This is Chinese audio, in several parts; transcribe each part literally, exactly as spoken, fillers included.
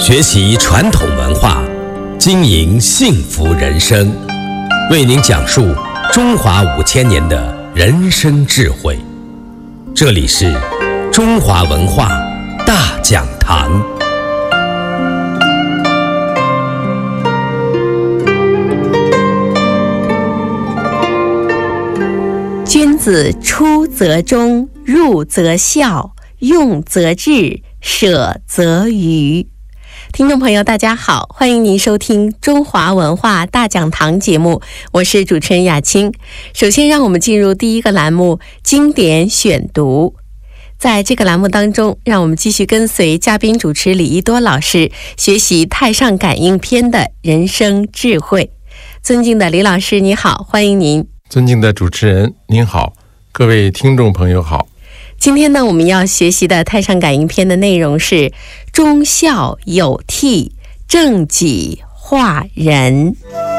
学习传统文化，经营幸福人生，为您讲述中华五千年的人生智慧。这里是中华文化大讲堂。 君子出则忠，入则孝，用则智，舍则愚。听众朋友大家好，欢迎您收听中华文化大讲堂节目，我是主持人雅青。首先让我们进入第一个栏目，经典选读。在这个栏目当中，让我们继续跟随嘉宾主持李一多老师学习太上感应篇的人生智慧。尊敬的李老师你好，欢迎您。 尊敬的主持人您好，各位听众朋友好。 今天呢，我们要学习的太上感应篇的内容是忠孝有悌，正己化人。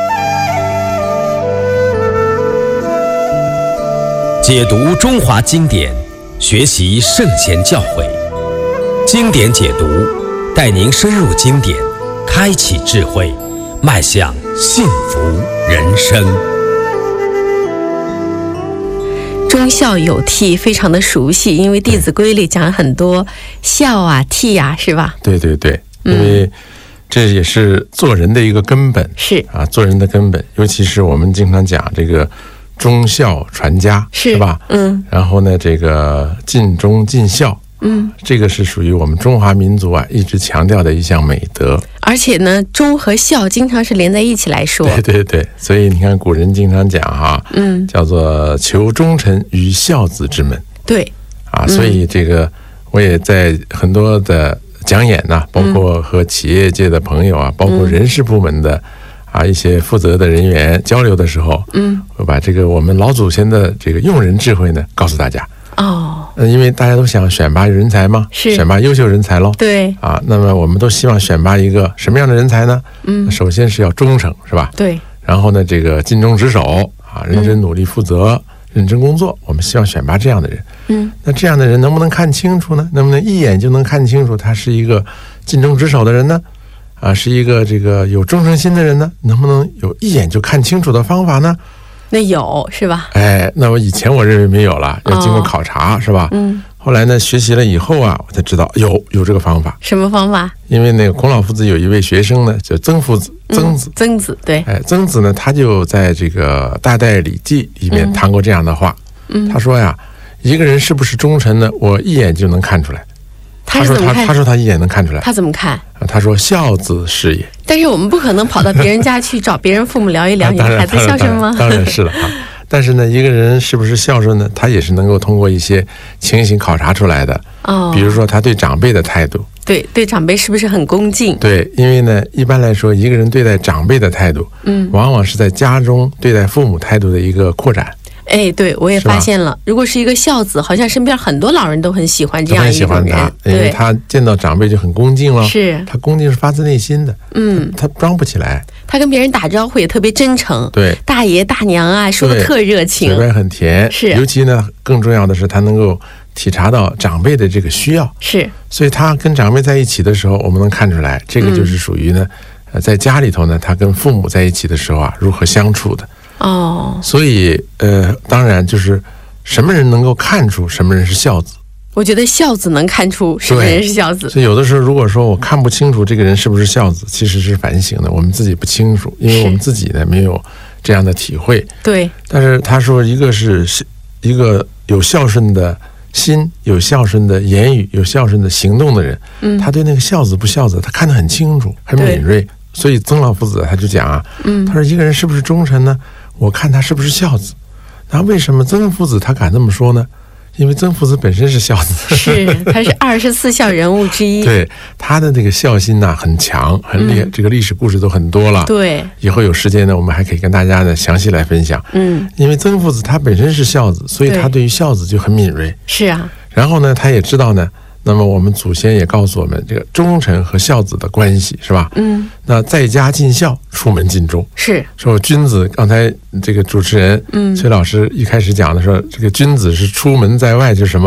解读中华经典，学习圣贤教诲，经典解读带您深入经典，开启智慧，迈向幸福人生。 忠孝有悌非常的熟悉，因为《弟子规》里讲很多孝啊悌啊，是吧？ 对对对，因为这也是做人的一个根本， 是啊，做人的根本，尤其是我们经常讲这个忠孝传家， 是, 是吧？ 嗯， 然后呢，这个尽忠尽孝， 嗯， 这个是属于我们中华民族啊一直强调的一项美德。 而且呢，忠和孝经常是连在一起来说。 对对对，所以你看古人经常讲啊， 嗯， 叫做求忠臣于孝子之门。 对， 啊，所以这个我也在很多的讲演呢、啊，包括和企业界的朋友啊，包括人事部门的啊一些负责的人员交流的时候，嗯，会把这个我们老祖先的这个用人智慧呢告诉大家。 哦， 嗯，因为大家都想选拔人才嘛， 是选拔优秀人才喽。 对， 啊，那么我们都希望选拔一个什么样的人才呢？嗯，首先是要忠诚，是吧？ 对。 然后呢，这个尽忠职守啊，认真努力负责。嗯，认真工作，我们希望选拔这样的人。嗯，那这样的人能不能看清楚呢？能不能一眼就能看清楚他是一个尽忠职守的人呢？啊，是一个这个有忠诚心的人呢？能不能有一眼就看清楚的方法呢？ 那有是吧？ 哎，那我以前我认为没有了，要经过考察、哦、是吧？嗯。后来呢，学习了以后啊，我才知道有有这个方法。 什么方法？因为那个孔老夫子有一位学生呢，叫曾夫子，曾子， 嗯、曾子对。 哎，曾子呢，他就在这个《大戴礼记》里面谈过这样的话。嗯，他说呀，一个人是不是忠臣呢？我一眼就能看出来。 他是怎么看？ 他说他他说他一眼能看出来。 他怎么看？ 他说孝子是也。 但是我们不可能跑到别人家去找别人父母聊一聊，你孩子孝顺吗？ 当然是了啊。但是呢，一个人是不是孝顺呢？他也是能够通过一些情形考察出来的。哦，比如说他对长辈的态度， 对对长辈是不是很恭敬？ 对，因为呢，一般来说，一个人对待长辈的态度，嗯，往往是在家中对待父母态度的一个扩展。 哎，对，我也发现了，如果是一个孝子，好像身边很多老人都很喜欢这样一种人， 很喜欢他，因为他见到长辈就很恭敬了。 是，他恭敬是发自内心的，嗯，他装不起来。 他跟别人打招呼也特别真诚， 对， 大爷大娘啊，说的特热情， 嘴边很甜。 是， 尤其呢，更重要的是他能够体察到长辈的这个需要。 是， 所以他跟长辈在一起的时候，我们能看出来，这个就是属于呢，嗯、呃，在家里头呢，他跟父母在一起的时候啊，如何相处的。哦，所以呃，当然就是什么人能够看出什么人是孝子？ 我觉得孝子能看出什么人是孝子。 所以有的时候，如果说我看不清楚这个人是不是孝子，其实是反省的，我们自己不清楚，因为我们自己呢没有这样的体会。 对。 但是他说，一个是一个有孝顺的心、有孝顺的言语、有孝顺的行动的人，嗯，他对那个孝子不孝子，他看得很清楚，很敏锐。所以曾老夫子他就讲啊，嗯，他说一个人是不是忠臣呢？我看他是不是孝子。那为什么曾夫子他敢这么说呢？因为曾夫子本身是孝子， 是他是二十四孝人物之一。 对，他的这个孝心呐、啊、很强，很厉害、嗯，这个历史故事都很多了。 对， 以后有时间呢，我们还可以跟大家呢详细来分享。嗯，因为曾夫子他本身是孝子，所以他对于孝子就很敏锐。 是啊， 然后呢，他也知道呢。那么我们祖先也告诉我们，这个忠臣和孝子的关系是吧？嗯，那在家尽孝，出门尽忠。 是说君子，刚才这个主持人嗯崔老师一开始讲的说，这个君子是出门在外就是什么？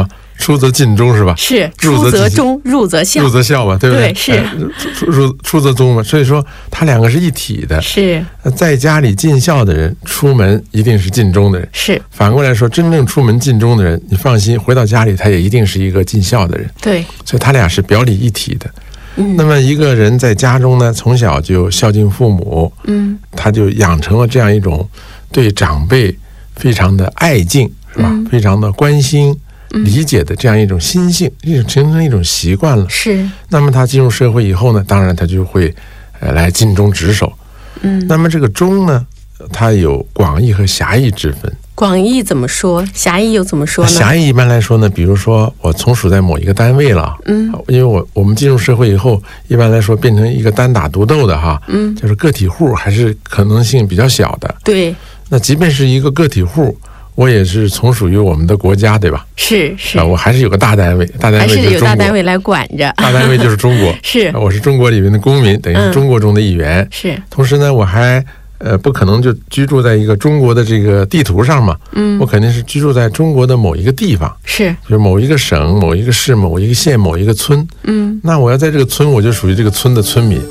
出则尽忠是吧？ 是，出则忠，入则孝， 入则孝嘛，对不对？ 对，是、 呃、出入出则忠嘛。所以说，它两个是一体的。 是， 在家里尽孝的人，出门一定是尽忠的人。 是， 反过来说，真正出门尽忠的人，你放心，回到家里他也一定是一个尽孝的人。 对， 所以他俩是表里一体的。 嗯， 那么一个人在家中呢，从小就孝敬父母，嗯，他就养成了这样一种对长辈非常的爱敬，是吧？嗯、非常的关心、理解的这样一种心性，一种形成一种习惯了。 是。 那么他进入社会以后呢，当然他就会呃来尽忠职守。嗯。那么这个忠呢，它有广义和狭义之分。 广义怎么说？狭义又怎么说呢？ 狭义一般来说呢，比如说我从属在某一个单位了，嗯，因为我我们进入社会以后，一般来说变成一个单打独斗的哈，嗯，就是个体户还是可能性比较小的。 对。 那即便是一个个体户，我也是从属于我们的国家，对吧？ 是是啊，我还是有个大单位，大单位就是中国， 还是有大单位来管着。 大单位就是中国， 是， 我是中国里面的公民，等于是中国中的一员。 嗯、是。 同时呢，我还。呃，不可能就居住在一个中国的这个地图上嘛，嗯，我肯定是居住在中国的某一个地方， 是， 就是某一个省、某一个市、某一个县、某一个村，嗯，那我要在这个村，我就属于这个村的村民。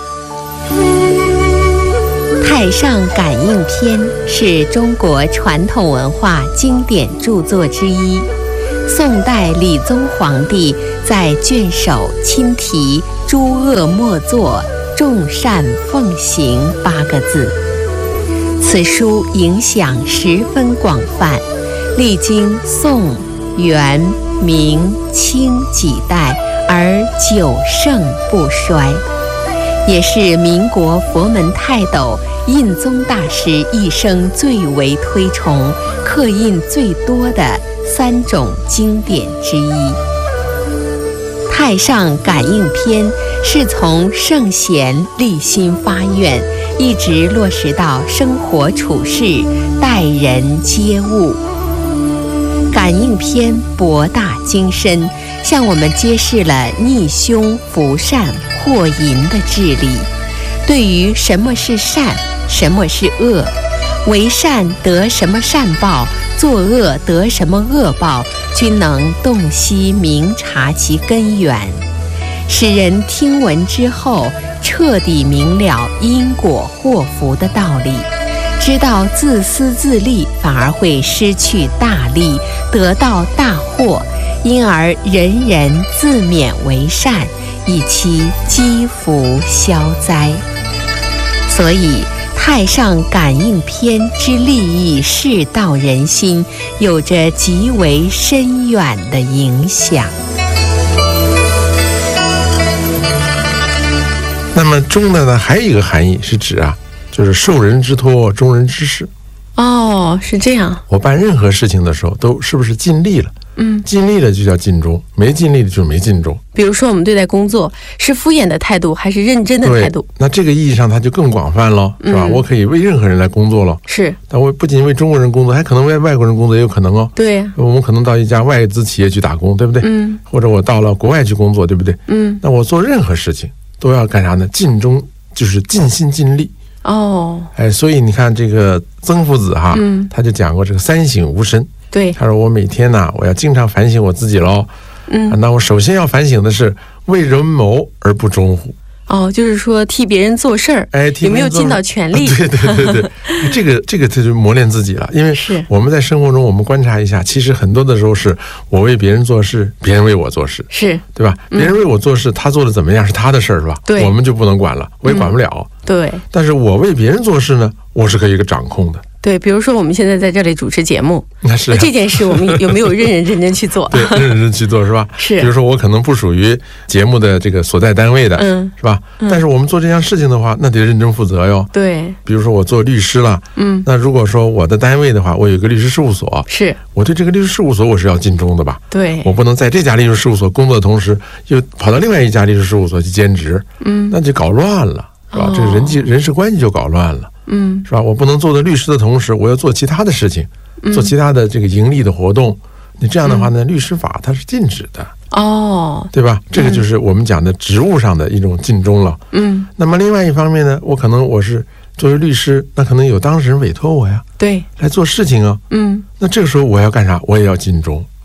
《太上感应篇》是中国传统文化经典著作之一，宋代理宗皇帝在卷首亲题“诸恶莫作，众善奉行”八个字。此书影响十分广泛，历经宋、元、明、清几代而久盛不衰，也是民国佛门泰斗印宗大师一生最为推崇、刻印最多的三种经典之一。《太上感应篇》是从圣贤立心发愿，一直落实到生活处事、待人接物。感应篇博大精深，向我们揭示了逆凶伏善祸淫的治理，对于什么是善，什么是恶，为善得什么善报，作恶得什么恶报，均能洞悉明察其根源，使人听闻之后彻底明了因果祸福的道理，知道自私自利反而会失去大利，得到大祸，因而人人自勉为善，以其积福消灾。所以太上感应篇之利益世道人心，有着极为深远的影响。 那么忠的呢，还有一个含义是指啊，就是受人之托，忠人之事。 哦，是这样。 我办任何事情的时候，都是不是尽力了？嗯，尽力了就叫尽忠，没尽力的就没尽忠。 比如说，我们对待工作是敷衍的态度，还是认真的态度？ 那这个意义上，它就更广泛了，是吧？嗯、我可以为任何人来工作了。 是， 但我不仅为中国人工作，还可能为外国人工作，也有可能哦。 对、啊， 我们可能到一家外资企业去打工，对不对？嗯。或者我到了国外去工作，对不对？嗯。那我做任何事情都要干啥呢？尽忠，就是尽心尽力。 哦。 哎，所以你看这个曾夫子哈，嗯，他就讲过这个三省吾身。 对， 他说我每天呢，我要经常反省我自己喽。嗯，那我首先要反省的是为人谋而不忠乎？ 哦，就是说替别人做事儿，哎，有没有尽到全力？ 对对对对，这个这个他就磨练自己了。因为我们在生活中，我们观察一下，其实很多的时候是我为别人做事，别人为我做事， 是对吧？别人为我做事，他做的怎么样是他的事儿，是吧？ 对， 我们就不能管了，我也管不了。 嗯、对， 但是我为别人做事呢，我是可以一个掌控的。 对，比如说我们现在在这里主持节目， 那是、啊、 这件事我们有没有认认真真去做？ 对，认认真去做是吧？ 是。 比如说我可能不属于节目的这个所在单位的，嗯，是吧？嗯、但是我们做这项事情的话，那得认真负责哟。 对。 比如说我做律师了，嗯，那如果说我的单位的话，我有一个律师事务所， 是我对这个律师事务所我是要尽忠的吧？ 对。 我不能在这家律师事务所工作的同时，又跑到另外一家律师事务所去兼职，嗯，那就搞乱了，是吧？哦、这个人际人事关系就搞乱了。嗯，是吧？我不能做的律师的同时，我要做其他的事情，做其他的这个盈利的活动。你这样的话呢，嗯、律师法它是禁止的哦， 对吧？这个就是我们讲的职务上的一种尽忠了。嗯，那么另外一方面呢，我可能我是作为律师，那可能有当事人委托我呀， 对， 来做事情啊。嗯，那这个时候我要干啥？我也要尽忠。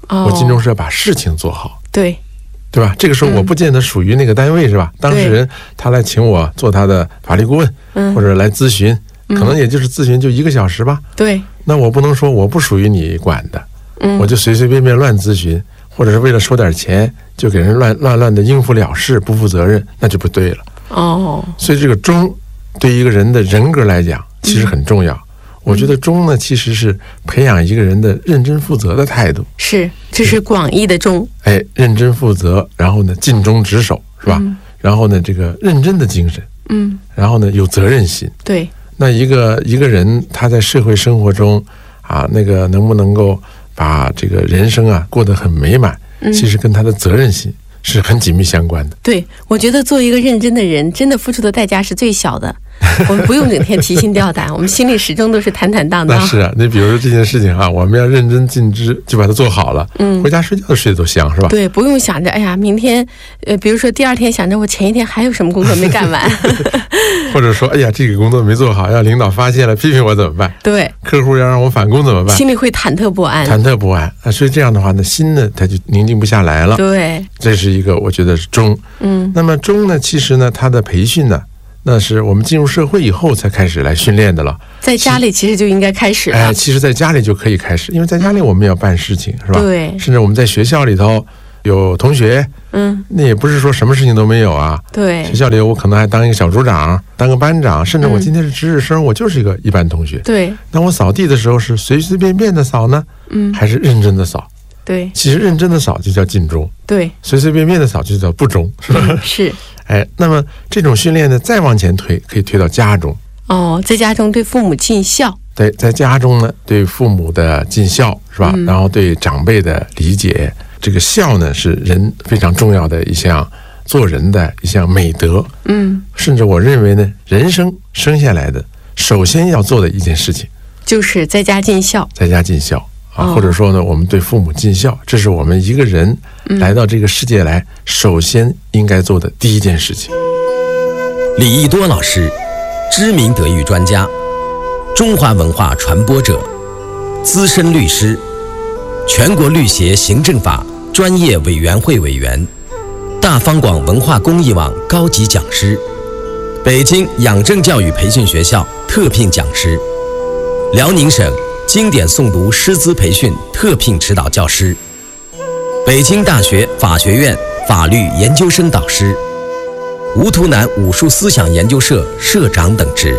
哦、 我尽忠是要把事情做好， 对对吧？这个时候我不见得属于那个单位、嗯、是吧？当事人他来请我做他的法律顾问，嗯、或者来咨询，可能也就是咨询就一个小时吧。 对， 那我不能说我不属于你管的，嗯、我就随随便便乱咨询，或者是为了收点钱就给人乱乱乱的应付了事，不负责任，那就不对了。哦，所以这个忠对于一个人的人格来讲其实很重要。嗯、我觉得忠呢，其实是培养一个人的认真负责的态度。是，这是广义的忠。哎，认真负责，然后呢，尽忠职守，是吧？嗯、然后呢，这个认真的精神，嗯，然后呢，有责任心。对，那一个一个人他在社会生活中啊，那个能不能够把这个人生啊过得很美满，嗯、其实跟他的责任心是很紧密相关的。对，我觉得做一个认真的人，真的付出的代价是最小的。我们不用整天提心吊胆，我们心里始终都是坦坦荡荡。那是啊，你比如说这件事情啊，我们要认真尽职，就把它做好了。嗯，回家睡觉睡得都香，是吧？对，不用想着哎呀，明天，呃，比如说第二天想着我前一天还有什么工作没干完，或者说哎呀，这个工作没做好，要领导发现了批评我怎么办？对，客户要让我返工怎么办？心里会忐忑不安，忐忑不安啊。所以这样的话呢，心呢它就宁静不下来了。对，这是一个我觉得是忠。嗯，那么忠呢，其实呢，它的培训呢。那是我们进入社会以后才开始来训练的了，在家里其实就应该开始了。哎，其实在家里就可以开始，因为在家里我们要办事情，是吧？对。甚至我们在学校里头有同学，嗯，那也不是说什么事情都没有啊。对。学校里我可能还当一个小组长，当个班长，甚至我今天是值日生，我就是一个一般同学。对。那我扫地的时候是随随便便的扫呢，嗯，还是认真的扫？对。其实认真的扫就叫尽忠，对。随随便便的扫就叫不忠，是吧？嗯、是。哎，那么这种训练呢，再往前推，可以推到家中。哦，在家中对父母尽孝。对，在家中呢，对父母的尽孝，是吧？嗯、然后对长辈的理解，这个孝呢，是人非常重要的一项做人的一项美德。嗯，甚至我认为呢，人生生下来的首先要做的一件事情，就是在家尽孝。在家尽孝。啊，或者说呢，我们对父母尽孝，这是我们一个人来到这个世界来，首先应该做的第一件事情。 李益多老师，知名德育专家，中华文化传播者，资深律师，全国律协行政法专业委员会委员，大方广文化公益网高级讲师，北京养正教育培训学校特聘讲师，辽宁省经典诵读师资培训特聘指导教师，北京大学法学院法律研究生导师，吴图南武术思想研究社社长等职。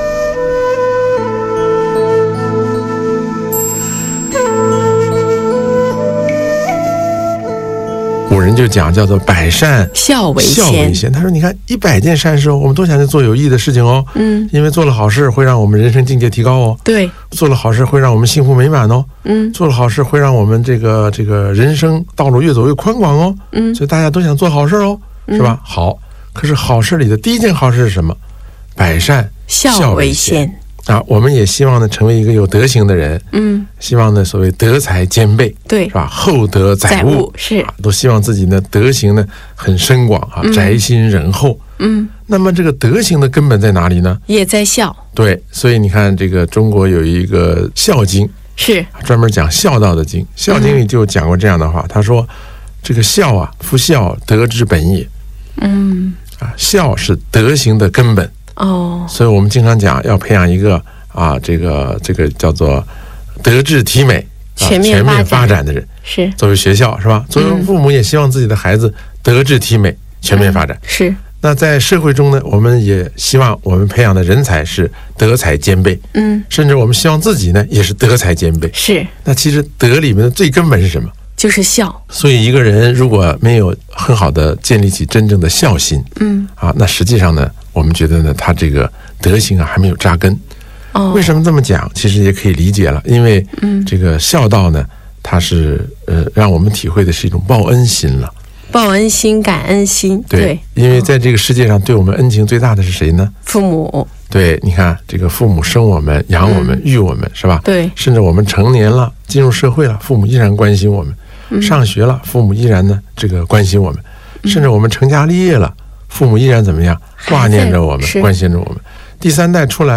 古人就讲叫做百善孝为先， 孝为先。他说：“你看一百件善事哦，我们都想去做有益的事情哦。嗯，因为做了好事会让我们人生境界提高哦。对，做了好事会让我们幸福美满哦。嗯，做了好事会让我们这个这个人生道路越走越宽广哦。嗯，所以大家都想做好事哦，是吧？好，可是好事里的第一件好事是什么？百善孝为先。” 啊，我们也希望呢成为一个有德行的人，嗯，希望呢所谓德才兼备，对，是吧？厚德载物，是、啊，都希望自己呢德行呢很深广啊，嗯、宅心仁厚，嗯。那么这个德行的根本在哪里呢？ 也在孝。 对，所以你看，这个中国有一个《孝经》，是专门讲孝道的经，《孝经》里就讲过这样的话，他说：“这个孝啊，夫孝，德之本也。”嗯，啊，孝是德行的根本。哦，所以我们经常讲要培养一个啊，这个这个叫做德智体美、啊、全面发展, 发展的人。是作为学校是吧？作为父母也希望自己的孩子德智体美全面发展。嗯、是。那在社会中呢，我们也希望我们培养的人才是德才兼备。嗯，甚至我们希望自己呢也是德才兼备。是。那其实德里面的最根本是什么？就是孝。所以一个人如果没有很好的建立起真正的孝心，嗯啊，那实际上呢，我们觉得呢，他这个德行啊还没有扎根。哦，为什么这么讲？其实也可以理解了，因为嗯，这个孝道呢，它是呃让我们体会的是一种报恩心了。 报恩心、感恩心。对，对， 因为在这个世界上，对我们恩情最大的是谁呢？ 父母。 对，你看这个父母生我们、养我们、嗯、育我们，是吧？对，甚至我们成年了，进入社会了，父母依然关心我们。上学了，父母依然呢这个关心我们，甚至我们成家立业了，父母依然怎么样挂念着我们，关心着我们。第三代出来了，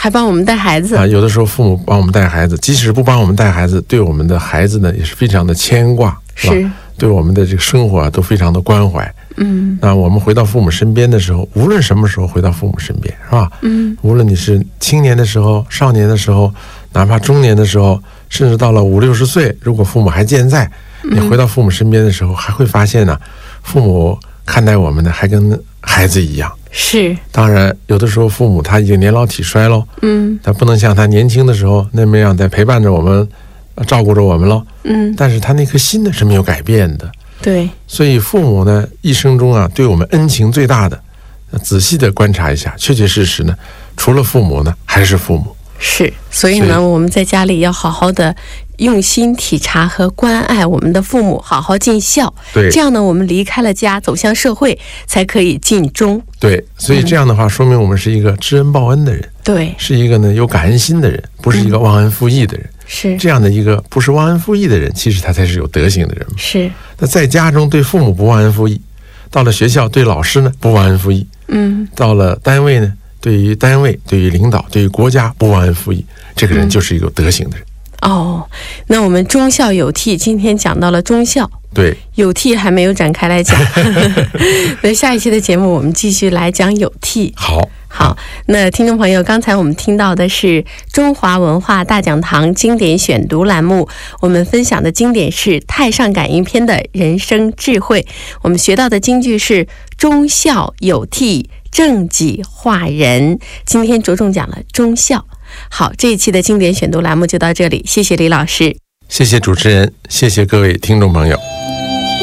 还帮我们带孩子啊。有的时候父母帮我们带孩子，即使不帮我们带孩子，对我们的孩子呢也是非常的牵挂，是吧？是对我们的这个生活啊都非常的关怀。嗯，那我们回到父母身边的时候，无论什么时候回到父母身边，是吧？嗯，无论你是青年的时候、少年的时候，哪怕中年的时候，甚至到了五六十岁，如果父母还健在，你回到父母身边的时候，还会发现呢、啊，父母看待我们呢还跟孩子一样。是，当然有的时候父母他已经年老体衰喽，嗯，他不能像他年轻的时候那么样在陪伴着我们，照顾着我们喽，嗯，但是他那颗心呢是没有改变的。对，所以父母呢一生中啊对我们恩情最大的，仔细的观察一下，确确实实呢，除了父母呢还是父母。是，所以呢所以我们在家里要好好的用心体察和关爱我们的父母，好好尽孝。对，这样呢我们离开了家走向社会才可以尽忠。对，所以这样的话、嗯、说明我们是一个知恩报恩的人。对，是一个呢有感恩心的人，不是一个忘恩负义的人。是这样的一个不是忘恩负义的人，其实他才是有德行的人。是，那在家中对父母不忘恩负义，到了学校对老师呢不忘恩负义，嗯，到了单位呢，对于单位、对于领导、对于国家不忘恩负义，这个人就是一个有德行的人。嗯、哦，那我们忠孝有悌，今天讲到了忠孝，对，有悌还没有展开来讲。那下一期的节目我们继续来讲有悌。好。好，那听众朋友，刚才我们听到的是中华文化大讲堂经典选读栏目，我们分享的经典是《太上感应篇》的人生智慧。我们学到的金句是忠孝有悌，正己化人。今天着重讲了忠孝。好，这一期的经典选读栏目就到这里，谢谢李老师，谢谢主持人，谢谢各位听众朋友。